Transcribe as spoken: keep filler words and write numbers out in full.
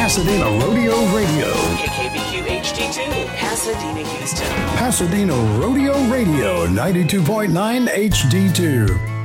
Pasadena Rodeo Radio. K K B Q H D two, Pasadena, Houston. Pasadena Rodeo Radio, ninety-two point nine H D two.